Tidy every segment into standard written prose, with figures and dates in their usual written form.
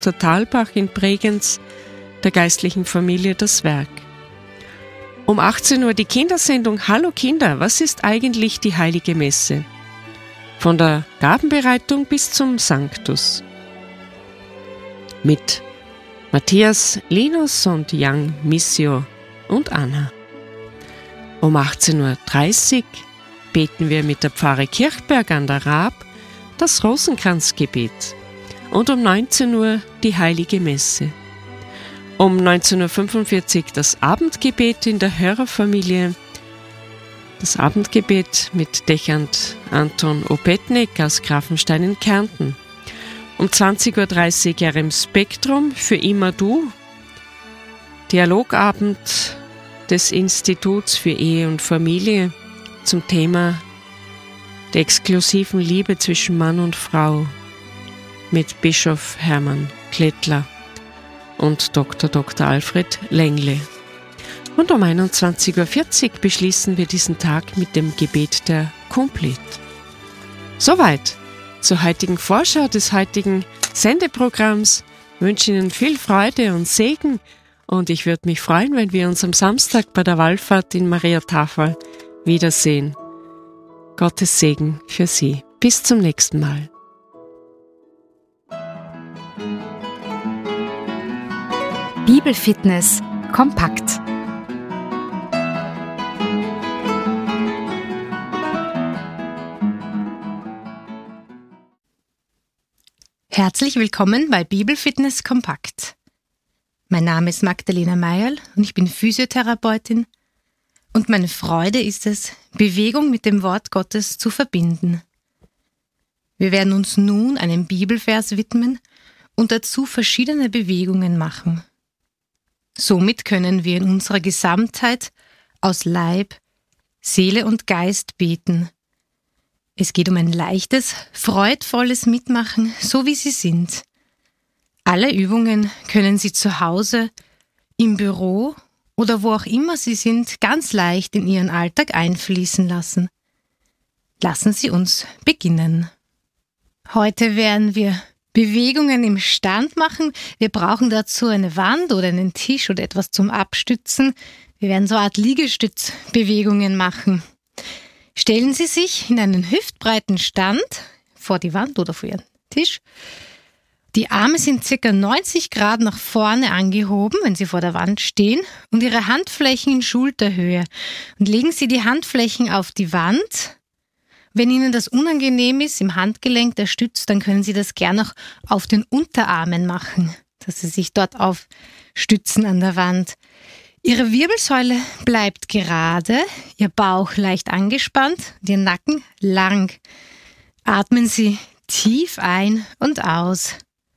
Dr. Thalbach in Bregenz, der geistlichen Familie das Werk. Um 18 Uhr die Kindersendung Hallo Kinder, was ist eigentlich die Heilige Messe? Von der Gabenbereitung bis zum Sanctus. Mit Matthias, Linus und Young Missio und Anna. Um 18.30 Uhr beten wir mit der Pfarre Kirchberg an der Raab das Rosenkranzgebet und um 19 Uhr die Heilige Messe. Um 19.45 Uhr das Abendgebet in der Hörerfamilie. Das Abendgebet mit Dechant Anton Opetnek aus Grafenstein in Kärnten. Um 20.30 Uhr im Spektrum für immer du. Dialogabend des Instituts für Ehe und Familie zum Thema der exklusiven Liebe zwischen Mann und Frau mit Bischof Hermann Klettler und Dr. Alfred Lengle. Und um 21.40 Uhr beschließen wir diesen Tag mit dem Gebet der Komplet. Soweit zur heutigen Vorschau des heutigen Sendeprogramms. Ich wünsche Ihnen viel Freude und Segen und ich würde mich freuen, wenn wir uns am Samstag bei der Wallfahrt in Mariatafel wiedersehen. Gottes Segen für Sie. Bis zum nächsten Mal. Bibelfitness kompakt. Herzlich willkommen bei Bibelfitness kompakt. Mein Name ist Magdalena Meierl und ich bin Physiotherapeutin und meine Freude ist es, Bewegung mit dem Wort Gottes zu verbinden. Wir werden uns nun einem Bibelvers widmen und dazu verschiedene Bewegungen machen. Somit können wir in unserer Gesamtheit aus Leib, Seele und Geist beten. Es geht um ein leichtes, freudvolles Mitmachen, so wie Sie sind. Alle Übungen können Sie zu Hause, im Büro oder wo auch immer Sie sind, ganz leicht in Ihren Alltag einfließen lassen. Lassen Sie uns beginnen. Heute werden wir Bewegungen im Stand machen. Wir brauchen dazu eine Wand oder einen Tisch oder etwas zum Abstützen. Wir werden so eine Art Liegestützbewegungen machen. Stellen Sie sich in einen hüftbreiten Stand vor die Wand oder vor Ihren Tisch. Die Arme sind ca. 90 Grad nach vorne angehoben, wenn Sie vor der Wand stehen, und Ihre Handflächen in Schulterhöhe. Und legen Sie die Handflächen auf die Wand. Wenn Ihnen das unangenehm ist, im Handgelenk der Stütz, dann können Sie das gerne auch auf den Unterarmen machen, dass Sie sich dort aufstützen an der Wand. Ihre Wirbelsäule bleibt gerade, Ihr Bauch leicht angespannt und Ihr Nacken lang. Atmen Sie tief ein und aus.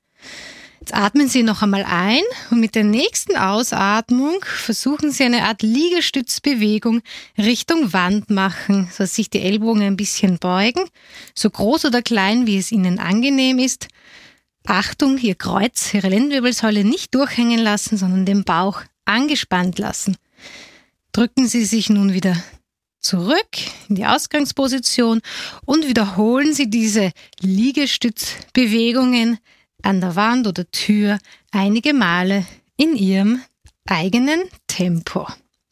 Jetzt atmen Sie noch einmal ein und mit der nächsten Ausatmung versuchen Sie eine Art Liegestützbewegung Richtung Wand machen, sodass sich die Ellbogen ein bisschen beugen, so groß oder klein, wie es Ihnen angenehm ist. Achtung, Ihr Kreuz, Ihre Lendenwirbelsäule nicht durchhängen lassen, sondern den Bauch angespannt lassen. Drücken Sie sich nun wieder zurück in die Ausgangsposition und wiederholen Sie diese Liegestützbewegungen an der Wand oder Tür einige Male in Ihrem eigenen Tempo.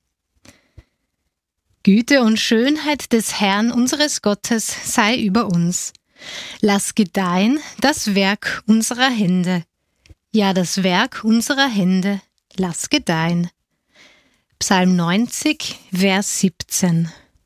Güte und Schönheit des Herrn unseres Gottes sei über uns. Lass gedeihen das Werk unserer Hände. Ja, das Werk unserer Hände lass gedeihen. Psalm 90, Vers 17.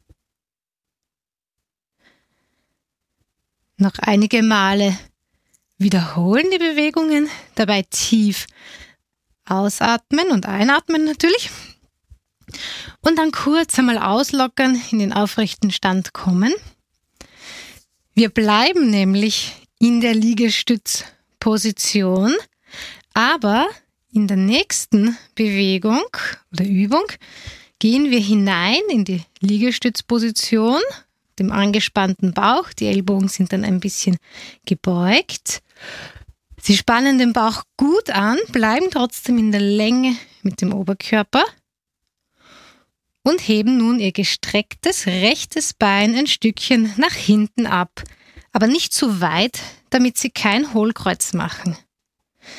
Noch einige Male wiederholen die Bewegungen, dabei tief ausatmen und einatmen natürlich. Und dann kurz einmal auslockern, in den aufrechten Stand kommen. Wir bleiben nämlich in der Liegestützposition, aber in der nächsten Bewegung oder Übung gehen wir hinein in die Liegestützposition, dem angespannten Bauch. Die Ellbogen sind dann ein bisschen gebeugt. Sie spannen den Bauch gut an, bleiben trotzdem in der Länge mit dem Oberkörper und heben nun Ihr gestrecktes rechtes Bein ein Stückchen nach hinten ab, aber nicht zu weit, damit Sie kein Hohlkreuz machen.